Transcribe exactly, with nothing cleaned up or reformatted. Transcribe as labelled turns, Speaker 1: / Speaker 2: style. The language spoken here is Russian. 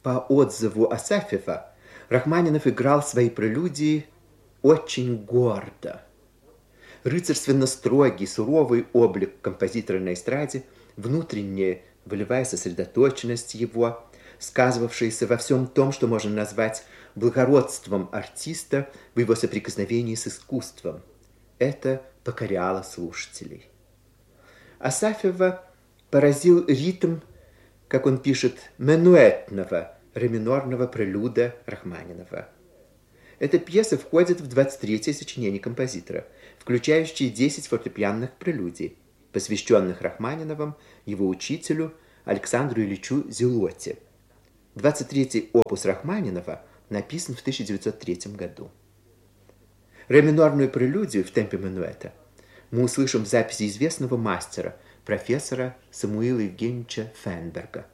Speaker 1: По отзыву Асафьева, Рахманинов играл свои прелюдии очень гордо. Рыцарственно строгий, суровый облик композитора на эстраде, внутренняя волевая сосредоточенность его, сказывавшаяся во всем том, что можно назвать благородством артиста в его соприкосновении с искусством, это покоряло слушателей. Асафьева поразил ритм, как он пишет, менуэтного, ре-минорного прелюда Рахманинова. Эта пьеса входит в двадцать третье сочинение композитора, включающее десять фортепианных прелюдий, посвященных Рахманиновым, его учителю Александру Ильичу Зелотти. двадцать третий опус Рахманинова написан в тысяча девятьсот третьем году. Ре-минорную прелюдию в темпе минуэта мы услышим в записи известного мастера, профессора Самуила Евгеньевича Фенберга.